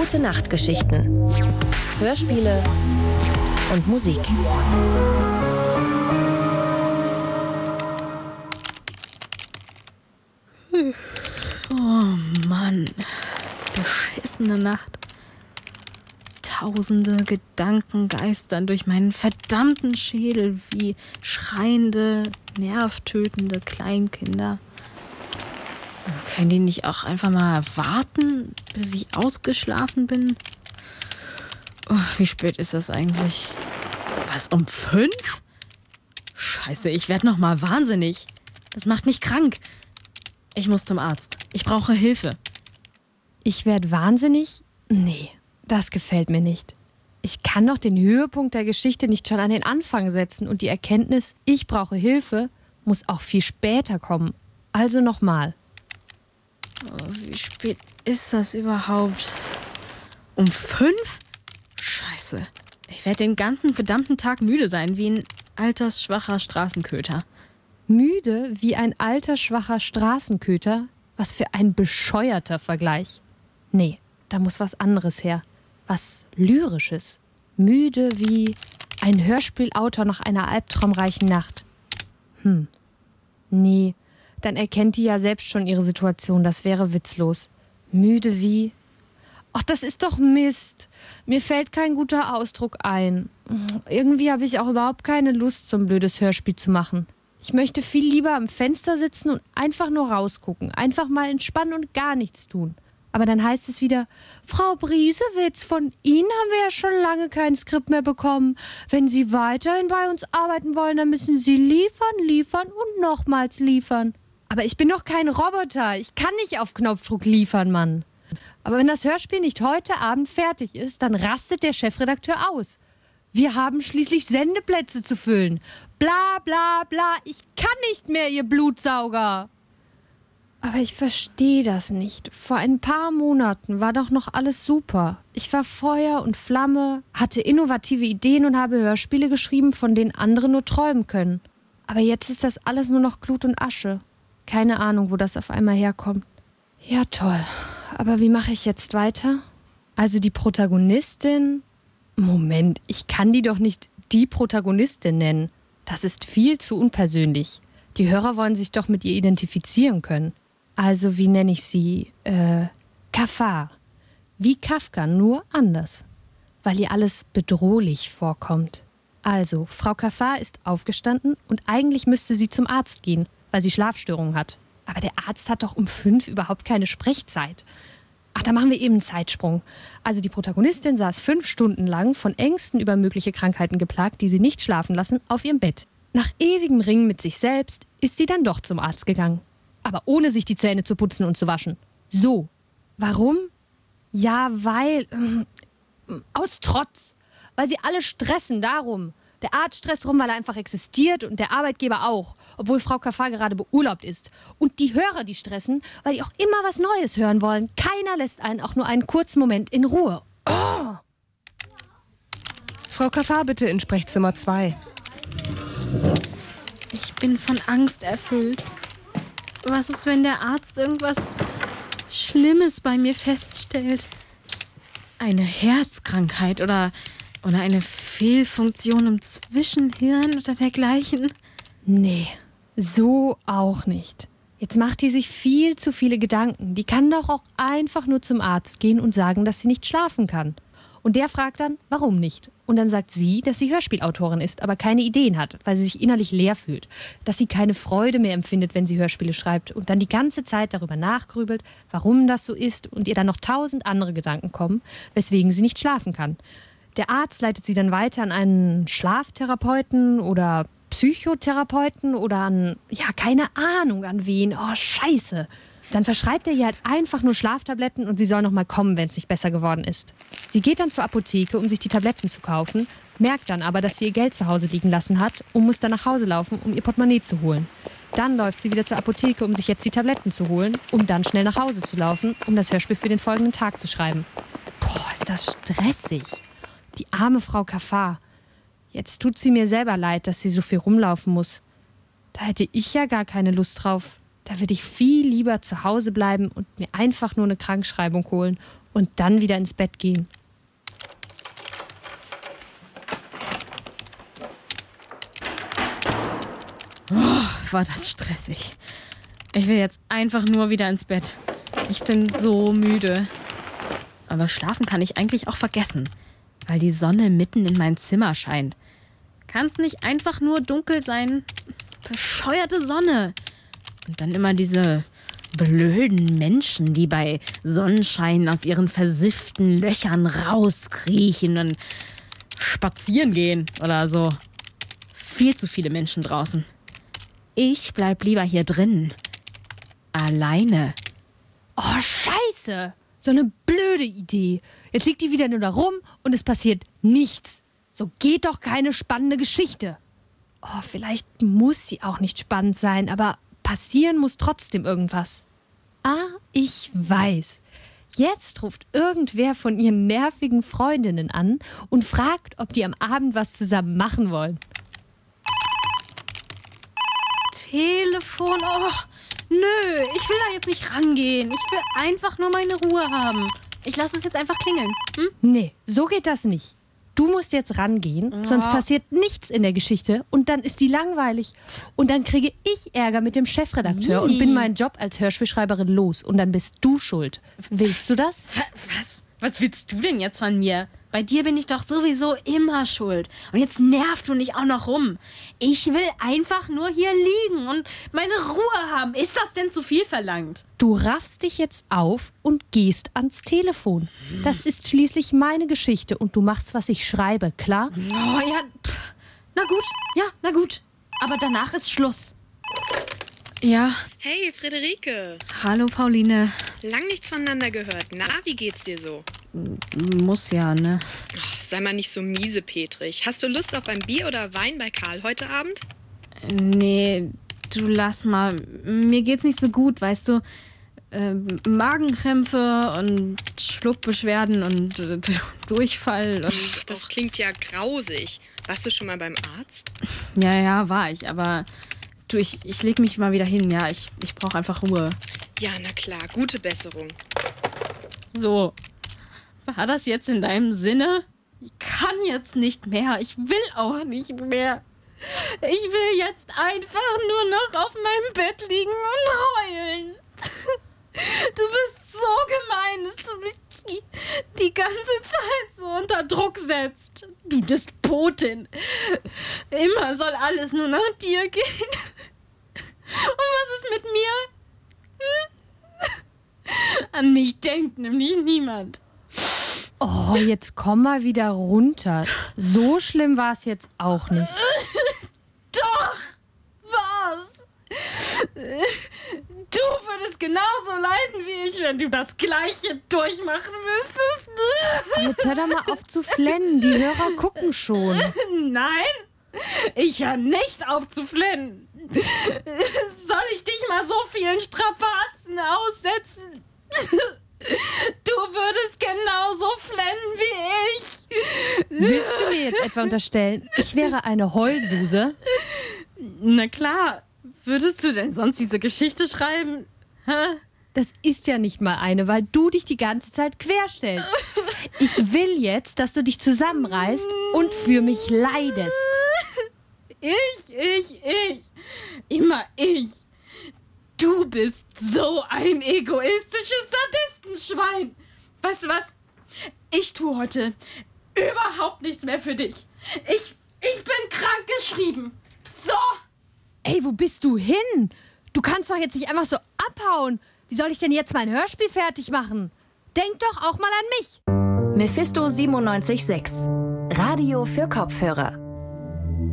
Gute Nachtgeschichten, Hörspiele und Musik. Oh Mann, beschissene Nacht. Tausende Gedanken geistern durch meinen verdammten Schädel wie schreiende, nervtötende Kleinkinder. Können die nicht auch einfach mal warten, bis ich ausgeschlafen bin? Oh, wie spät ist das eigentlich? Was, um 5? Scheiße, ich werde noch mal wahnsinnig. Das macht mich krank. Ich muss zum Arzt. Ich brauche Hilfe. Ich werde wahnsinnig? Nee, das gefällt mir nicht. Ich kann doch den Höhepunkt der Geschichte nicht schon an den Anfang setzen und die Erkenntnis, ich brauche Hilfe, muss auch viel später kommen. Also nochmal. Oh, wie spät ist das überhaupt? Um 5? Scheiße. Ich werde den ganzen verdammten Tag müde sein, wie ein altersschwacher Straßenköter. Müde wie ein alter, schwacher Straßenköter? Was für ein bescheuerter Vergleich. Nee, da muss was anderes her. Was Lyrisches. Müde wie ein Hörspielautor nach einer albtraumreichen Nacht. Nee, dann erkennt die ja selbst schon ihre Situation. Das wäre witzlos. Müde wie... Ach, das ist doch Mist. Mir fällt kein guter Ausdruck ein. Irgendwie habe ich auch überhaupt keine Lust, so ein blödes Hörspiel zu machen. Ich möchte viel lieber am Fenster sitzen und einfach nur rausgucken. Einfach mal entspannen und gar nichts tun. Aber dann heißt es wieder, Frau Briesewitz, von Ihnen haben wir ja schon lange kein Skript mehr bekommen. Wenn Sie weiterhin bei uns arbeiten wollen, dann müssen Sie liefern und nochmals liefern. Aber ich bin doch kein Roboter. Ich kann nicht auf Knopfdruck liefern, Mann. Aber wenn das Hörspiel nicht heute Abend fertig ist, dann rastet der Chefredakteur aus. Wir haben schließlich Sendeplätze zu füllen. Bla bla bla, ich kann nicht mehr, ihr Blutsauger. Aber ich verstehe das nicht. Vor ein paar Monaten war doch noch alles super. Ich war Feuer und Flamme, hatte innovative Ideen und habe Hörspiele geschrieben, von denen andere nur träumen können. Aber jetzt ist das alles nur noch Glut und Asche. Keine Ahnung, wo das auf einmal herkommt. Ja, toll. Aber wie mache ich jetzt weiter? Also die Protagonistin... Moment, ich kann die doch nicht die Protagonistin nennen. Das ist viel zu unpersönlich. Die Hörer wollen sich doch mit ihr identifizieren können. Also wie nenne ich sie? Kafar. Wie Kafka, nur anders. Weil ihr alles bedrohlich vorkommt. Also, Frau Kafar ist aufgestanden und eigentlich müsste sie zum Arzt gehen, weil sie Schlafstörungen hat. Aber der Arzt hat doch um 5 überhaupt keine Sprechzeit. Ach, da machen wir eben einen Zeitsprung. Also die Protagonistin saß 5 Stunden lang von Ängsten über mögliche Krankheiten geplagt, die sie nicht schlafen lassen, auf ihrem Bett. Nach ewigem Ringen mit sich selbst ist sie dann doch zum Arzt gegangen. Aber ohne sich die Zähne zu putzen und zu waschen. So. Warum? Ja, weil... aus Trotz. Weil sie alle stressen, darum. Der Arzt stresst rum, weil er einfach existiert und der Arbeitgeber auch, obwohl Frau Kafar gerade beurlaubt ist. Und die Hörer, die stressen, weil die auch immer was Neues hören wollen. Keiner lässt einen auch nur einen kurzen Moment in Ruhe. Oh. Frau Kafar, bitte in Sprechzimmer 2. Ich bin von Angst erfüllt. Was ist, wenn der Arzt irgendwas Schlimmes bei mir feststellt? Eine Herzkrankheit oder eine Fehlfunktion im Zwischenhirn oder dergleichen? Nee, so auch nicht. Jetzt macht die sich viel zu viele Gedanken. Die kann doch auch einfach nur zum Arzt gehen und sagen, dass sie nicht schlafen kann. Und der fragt dann, warum nicht? Und dann sagt sie, dass sie Hörspielautorin ist, aber keine Ideen hat, weil sie sich innerlich leer fühlt. Dass sie keine Freude mehr empfindet, wenn sie Hörspiele schreibt und dann die ganze Zeit darüber nachgrübelt, warum das so ist und ihr dann noch 1000 andere Gedanken kommen, weswegen sie nicht schlafen kann. Der Arzt leitet sie dann weiter an einen Schlaftherapeuten oder Psychotherapeuten oder an, ja, keine Ahnung an wen. Oh, scheiße. Dann verschreibt er ihr halt einfach nur Schlaftabletten und sie soll noch mal kommen, wenn es nicht besser geworden ist. Sie geht dann zur Apotheke, um sich die Tabletten zu kaufen, merkt dann aber, dass sie ihr Geld zu Hause liegen lassen hat und muss dann nach Hause laufen, um ihr Portemonnaie zu holen. Dann läuft sie wieder zur Apotheke, um sich jetzt die Tabletten zu holen, um dann schnell nach Hause zu laufen, um das Hörspiel für den folgenden Tag zu schreiben. Boah, ist das stressig. Die arme Frau Kafar. Jetzt tut sie mir selber leid, dass sie so viel rumlaufen muss. Da hätte ich ja gar keine Lust drauf. Da würde ich viel lieber zu Hause bleiben und mir einfach nur eine Krankschreibung holen und dann wieder ins Bett gehen. War das stressig. Ich will jetzt einfach nur wieder ins Bett. Ich bin so müde. Aber schlafen kann ich eigentlich auch vergessen, weil die Sonne mitten in mein Zimmer scheint. Kann es nicht einfach nur dunkel sein? Bescheuerte Sonne. Und dann immer diese blöden Menschen, die bei Sonnenschein aus ihren versifften Löchern rauskriechen und spazieren gehen oder so. Viel zu viele Menschen draußen. Ich bleib lieber hier drin. Alleine. Oh, scheiße. So eine blöde Idee. Jetzt liegt die wieder nur da rum und es passiert nichts. So geht doch keine spannende Geschichte. Oh, vielleicht muss sie auch nicht spannend sein, aber passieren muss trotzdem irgendwas. Ah, ich weiß. Jetzt ruft irgendwer von ihren nervigen Freundinnen an und fragt, ob die am Abend was zusammen machen wollen. Telefon, oh, nö, ich will da jetzt nicht rangehen. Ich will einfach nur meine Ruhe haben. Ich lasse es jetzt einfach klingeln. Hm? Nee, so geht das nicht. Du musst jetzt rangehen, sonst passiert nichts in der Geschichte und dann ist die langweilig. Und dann kriege ich Ärger mit dem Chefredakteur und bin meinen Job als Hörspielschreiberin los und dann bist du schuld. Willst du das? Was? Was willst du denn jetzt von mir? Bei dir bin ich doch sowieso immer schuld. Und jetzt nervt du nicht auch noch rum. Ich will einfach nur hier liegen und meine Ruhe haben. Ist das denn zu viel verlangt? Du raffst dich jetzt auf und gehst ans Telefon. Das ist schließlich meine Geschichte und du machst, was ich schreibe, klar? Oh ja, na gut. Aber danach ist Schluss. Ja. Hey, Friederike. Hallo, Pauline. Lang nichts voneinander gehört. Na, wie geht's dir so? Muss ja, ne? Ach, sei mal nicht so miesepetrig. Hast du Lust auf ein Bier oder Wein bei Karl heute Abend? Nee, du lass mal. Mir geht's nicht so gut, weißt du. Magenkrämpfe und Schluckbeschwerden und Durchfall. Und Ach, das klingt ja grausig. Warst du schon mal beim Arzt? Ja, war ich, aber du, ich leg mich mal wieder hin, ja. Ich brauche einfach Ruhe. Ja, na klar. Gute Besserung. So. War das jetzt in deinem Sinne? Ich kann jetzt nicht mehr. Ich will auch nicht mehr. Ich will jetzt einfach nur noch auf meinem Bett liegen und heulen. Du bist so gemein, dass du mich die ganze Zeit so unter Druck setzt. Du Despotin. Immer soll alles nur nach dir gehen. Und was ist mit mir? An mich denkt nämlich niemand. Oh, jetzt komm mal wieder runter. So schlimm war es jetzt auch nicht. Doch! Was? Du würdest genauso leiden wie ich, wenn du das Gleiche durchmachen müsstest. Jetzt hör doch mal auf zu flennen. Die Hörer gucken schon. Nein, ich höre nicht auf zu flennen. Soll ich dich mal so vielen Strapazen aussetzen? Du würdest genauso flennen wie ich. Willst du mir jetzt etwa unterstellen, ich wäre eine Heulsuse? Na klar. Würdest du denn sonst diese Geschichte schreiben? Hä? Das ist ja nicht mal eine, weil du dich die ganze Zeit querstellst. Ich will jetzt, dass du dich zusammenreißt und für mich leidest. Ich. Immer ich. Du bist so ein egoistisches Sadistenschwein. Weißt du was? Ich tue heute überhaupt nichts mehr für dich. Ich bin krankgeschrieben. So. Ey, wo bist du hin? Du kannst doch jetzt nicht einfach so abhauen. Wie soll ich denn jetzt mein Hörspiel fertig machen? Denk doch auch mal an mich. Mephisto 97.6. Radio für Kopfhörer.